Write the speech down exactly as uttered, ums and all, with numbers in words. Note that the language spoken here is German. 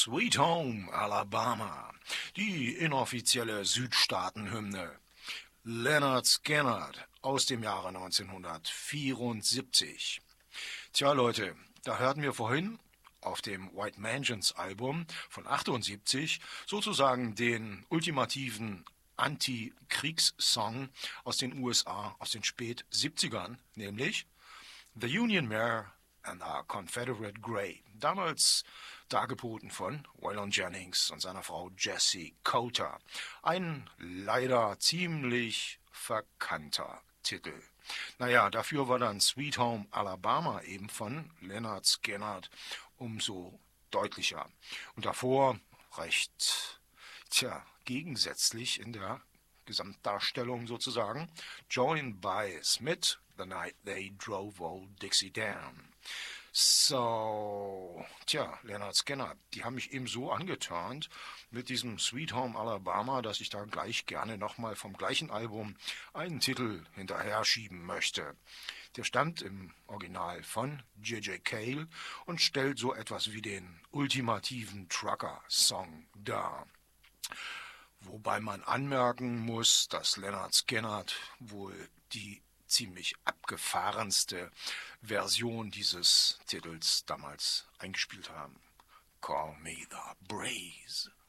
Sweet Home Alabama, die inoffizielle Südstaatenhymne. Lynyrd Skynyrd aus dem Jahre neunzehnhundertvierundsiebzig. Tja Leute, da hörten wir vorhin auf dem White Mansions Album von achtundsiebzig sozusagen den ultimativen Anti-Kriegssong aus den U S A aus den Spät-siebzigern, nämlich The Union Mare and our Confederate Grey, damals dargeboten von Waylon Jennings und seiner Frau Jessie Coulter. Ein leider ziemlich verkannter Titel. Naja, dafür war dann Sweet Home Alabama eben von Lynyrd Skynyrd umso deutlicher. Und davor recht, tja, gegensätzlich in der Gesamtdarstellung sozusagen, Joined by Smith, The Night They Drove Old Dixie Down. So, tja, Lynyrd Skynyrd, die haben mich eben so angeturnt mit diesem Sweet Home Alabama, dass ich da gleich gerne nochmal vom gleichen Album einen Titel hinterher schieben möchte. Der stammt im Original von J J Cale und stellt so etwas wie den ultimativen Trucker-Song dar. Wobei man anmerken muss, dass Lynyrd Skynyrd wohl die ziemlich abgefahrenste Version dieses Titels damals eingespielt haben. Call me the Breeze.